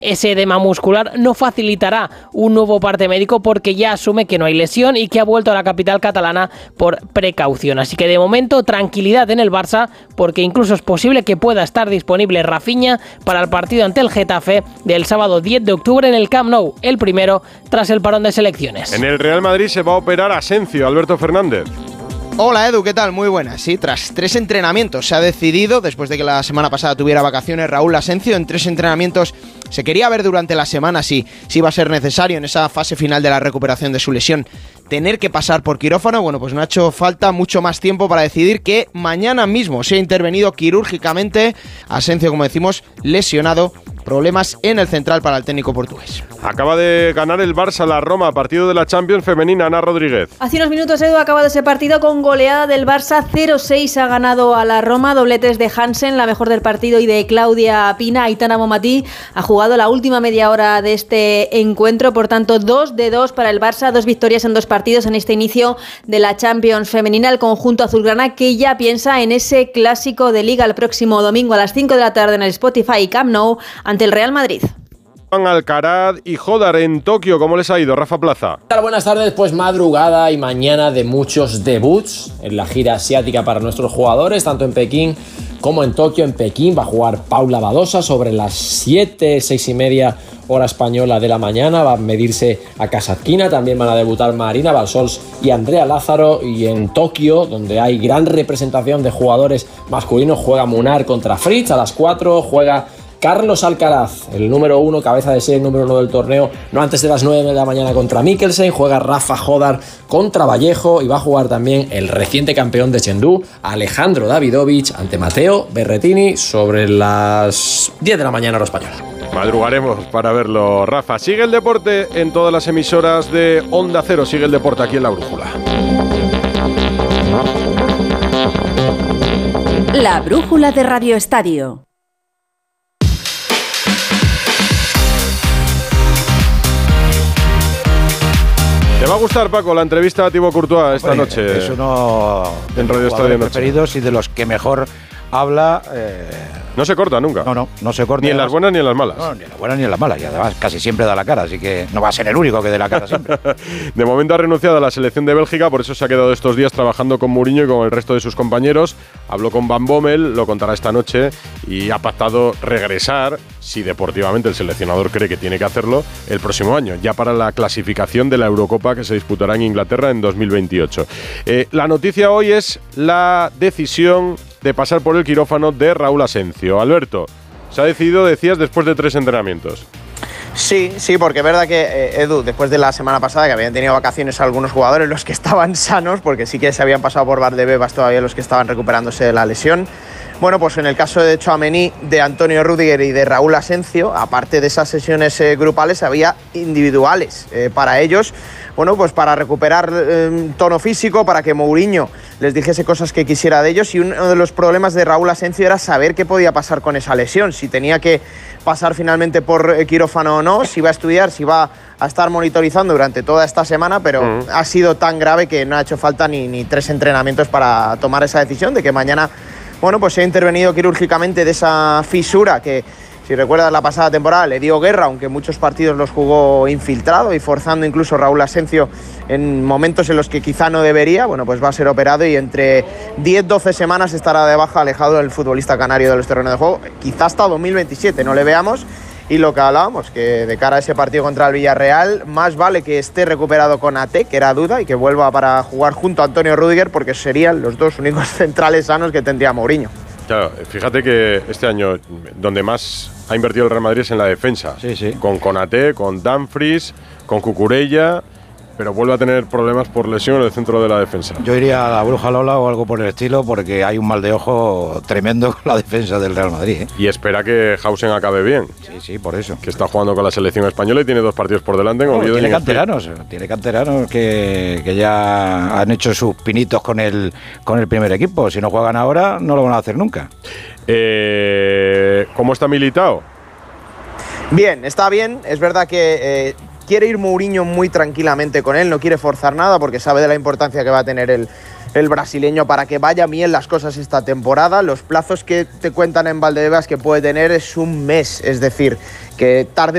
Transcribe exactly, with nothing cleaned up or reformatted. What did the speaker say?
ese edema muscular no facilitará un nuevo parte médico porque ya asume que no hay lesión y que ha vuelto a la capital catalana por precaución. Así que de momento tranquilidad en el Barça porque incluso es posible que pueda estar disponible Rafinha para el partido ante el Getafe del sábado diez de octubre en el Camp Nou, el primero tras el parón de selecciones. En el Real Madrid se va a operar Asensio, Alberto Fernández. Hola Edu, ¿qué tal? Muy buenas. Sí, tras tres entrenamientos se ha decidido, después de que la semana pasada tuviera vacaciones Raúl Asensio, en tres entrenamientos se quería ver durante la semana si, si iba a ser necesario en esa fase final de la recuperación de su lesión tener que pasar por quirófano. Bueno, pues no ha hecho falta mucho más tiempo para decidir que mañana mismo se ha intervenido quirúrgicamente. Asensio, como decimos, lesionado. Problemas en el central para el técnico portugués. Acaba de ganar el Barça la Roma, partido de la Champions femenina. Ana Rodríguez. Hace unos minutos, Edu, ha acabado ese partido con goleada del Barça. cero seis ha ganado a la Roma. Dobletes de Hansen, la mejor del partido, y de Claudia Pina. Aitana Bonmatí ha jugado la última media hora de este encuentro. Por tanto, dos de dos para el Barça. Dos victorias en dos partidos en este inicio de la Champions femenina. El conjunto azulgrana que ya piensa en ese clásico de Liga el próximo domingo a las cinco de la tarde en el Spotify y Camp Nou ante el Real Madrid. Alcaraz y Jodar en Tokio, ¿cómo les ha ido? Rafa Plaza. Buenas tardes, pues madrugada y mañana de muchos debuts en la gira asiática para nuestros jugadores, tanto en Pekín como en Tokio. En Pekín va a jugar Paula Badosa sobre las siete, seis y media hora española de la mañana. Va a medirse a Kasatkina, también van a debutar Marina Balsols y Andrea Lázaro. Y en Tokio, donde hay gran representación de jugadores masculinos, juega Munar contra Fritz. A las cuatro juega Carlos Alcaraz, el número uno, cabeza de serie, número uno del torneo, no antes de las nueve de la mañana contra Mikkelsen. Juega Rafa Jodar contra Vallejo y va a jugar también el reciente campeón de Chengdu, Alejandro Davidovich, ante Matteo Berrettini sobre las diez de la mañana hora española. Madrugaremos para verlo, Rafa. Sigue el deporte en todas las emisoras de Onda Cero. Sigue el deporte aquí en La Brújula. La Brújula de Radio Estadio. ¿Te va a gustar, Paco, la entrevista a Thibaut Courtois esta Oye, noche? Es uno de en mis Radio Estadio Noche preferidos y de los que mejor habla. Eh, no se corta nunca. No, no, no se corta. Ni en las buenas ni en las malas. No, ni en las buenas ni en las malas. Y además casi siempre da la cara, así que no va a ser el único que dé la cara siempre. De momento ha renunciado a la selección de Bélgica, por eso se ha quedado estos días trabajando con Mourinho y con el resto de sus compañeros. Habló con Van Bommel, lo contará esta noche, y ha pactado regresar, si deportivamente el seleccionador cree que tiene que hacerlo, el próximo año, ya para la clasificación de la Eurocopa que se disputará en Inglaterra en dos mil veintiocho. Eh, la noticia hoy es la decisión de pasar por el quirófano de Raúl Asensio. Alberto, se ha decidido, decías, después de tres entrenamientos. Sí, sí, porque es verdad que, eh, Edu, después de la semana pasada que habían tenido vacaciones algunos jugadores, los que estaban sanos, porque sí que se habían pasado por Valdebebas todavía los que estaban recuperándose de la lesión. Bueno, pues en el caso de Tchouaméni, de Antonio Rüdiger y de Raúl Asensio, aparte de esas sesiones eh, grupales, había individuales eh, para ellos. Bueno, pues para recuperar eh, tono físico, para que Mourinho les dijese cosas que quisiera de ellos. Y uno de los problemas de Raúl Asensio era saber qué podía pasar con esa lesión, si tenía que pasar finalmente por eh, quirófano o no, si iba a estudiar, si iba a estar monitorizando durante toda esta semana, pero uh-huh. ha sido tan grave que no ha hecho falta ni, ni tres entrenamientos para tomar esa decisión de que mañana, bueno, pues se ha intervenido quirúrgicamente de esa fisura que, si recuerdas la pasada temporada, le dio guerra, aunque muchos partidos los jugó infiltrado y forzando incluso Raúl Asensio en momentos en los que quizá no debería. Bueno, pues va a ser operado y entre diez a doce semanas estará de baja, alejado del futbolista canario de los terrenos de juego. Quizá hasta dos mil veintisiete no le veamos. Y lo que hablábamos, que de cara a ese partido contra el Villarreal, más vale que esté recuperado con Ate, que era duda, y que vuelva para jugar junto a Antonio Rüdiger, porque serían los dos únicos centrales sanos que tendría Mourinho. Claro, fíjate que este año donde más ha invertido el Real Madrid es en la defensa. Sí, sí. Con Konaté, con Dumfries, con Cucurella, pero vuelve a tener problemas por lesión en el centro de la defensa. Yo iría a la Bruja Lola o algo por el estilo, porque hay un mal de ojo tremendo con la defensa del Real Madrid, ¿eh? Y espera que Hausen acabe bien. Sí, sí, por eso. Que está jugando con la selección española y tiene dos partidos por delante. No, tiene canteranos, tiene canteranos que, que ya han hecho sus pinitos con el, con el primer equipo. Si no juegan ahora, no lo van a hacer nunca. Eh, ¿Cómo está Militao? Bien, está bien. Es verdad que eh, quiere ir Mourinho muy tranquilamente con él, no quiere forzar nada porque sabe de la importancia que va a tener el, el brasileño para que vaya bien las cosas esta temporada. Los plazos que te cuentan en Valdebebas que puede tener es un mes, es decir, que tarde